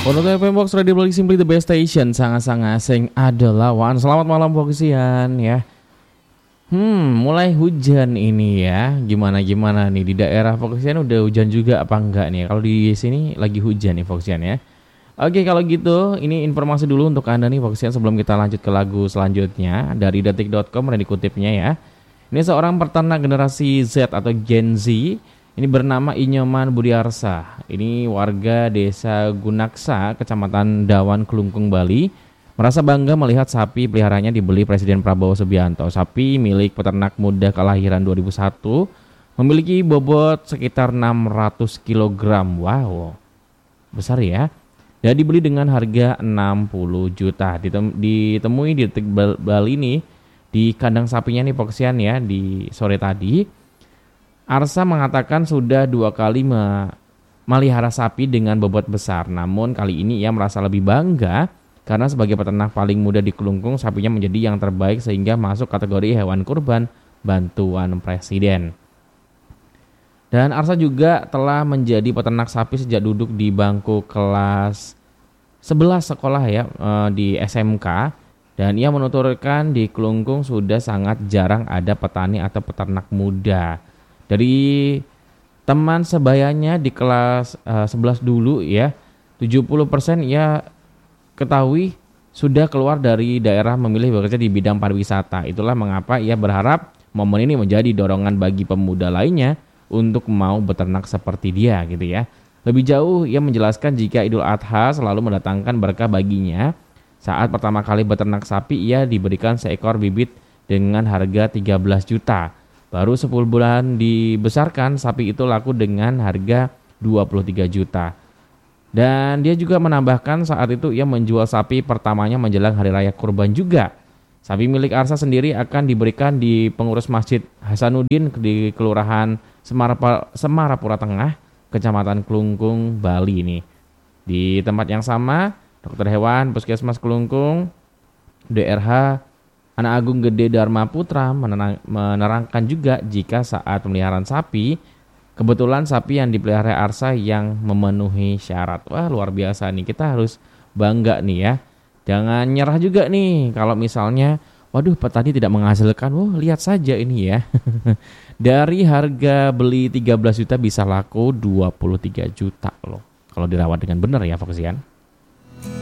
Monoto FM Box Radio Balik Simply the Best Station. Sangat-sangat asing adalah Wan. Selamat malam Foxian ya. Mulai hujan ini ya. Gimana nih di daerah Foxian udah hujan juga apa enggak nih? Kalau di sini lagi hujan nih Foxian ya. Oke, kalau gitu ini informasi dulu untuk Anda nih Foxian sebelum kita lanjut ke lagu selanjutnya dari detik.com yang dikutipnya ya. Ini seorang peternak generasi Z atau Gen Z. Ini bernama Inyoman Budiarsa. Ini warga desa Gunaksa, kecamatan Dawan, Kelungkung, Bali. Merasa bangga melihat sapi peliharanya dibeli Presiden Prabowo Subianto. Sapi milik peternak muda kelahiran 2001 memiliki bobot sekitar 600 kg. Wow, besar ya. Dan dibeli dengan harga 60 juta. Ditemui di detik Bali nih, di kandang sapinya nih Foxian ya, di sore tadi. Arsa mengatakan sudah 2 kali melihara sapi dengan bobot besar. Namun kali ini ia merasa lebih bangga karena sebagai peternak paling muda di Kelungkung, sapinya menjadi yang terbaik sehingga masuk kategori hewan kurban bantuan Presiden. Dan Arsa juga telah menjadi peternak sapi sejak duduk di bangku kelas 11 sekolah ya, di SMK. Dan ia menuturkan di Kelungkung sudah sangat jarang ada petani atau peternak muda. Dari teman sebayanya di kelas 11 dulu ya, 70% ia ketahui sudah keluar dari daerah memilih bekerja di bidang pariwisata. Itulah mengapa ia berharap momen ini menjadi dorongan bagi pemuda lainnya untuk mau beternak seperti dia gitu ya. Lebih jauh ia menjelaskan jika Idul Adha selalu mendatangkan berkah baginya. Saat pertama kali beternak sapi ia diberikan seekor bibit dengan harga 13 juta. Baru 10 bulan dibesarkan, sapi itu laku dengan harga 23 juta. Dan dia juga menambahkan saat itu ia menjual sapi pertamanya menjelang Hari Raya Kurban juga. Sapi milik Arsa sendiri akan diberikan di pengurus Masjid Hasanuddin di Kelurahan Semarapura Tengah, Kecamatan Kelungkung, Bali ini. Di tempat yang sama, Dokter Hewan Puskesmas Kelungkung, DRH Anak Agung Gede Dharma Putra menerangkan juga jika saat pemeliharaan sapi, kebetulan sapi yang dipelihara Arsa yang memenuhi syarat. Wah, luar biasa nih, kita harus bangga nih ya. Jangan nyerah juga nih kalau misalnya, waduh petani tidak menghasilkan, lihat saja ini ya. Dari harga beli 13 juta bisa laku 23 juta loh. Kalau dirawat dengan benar ya Foxian.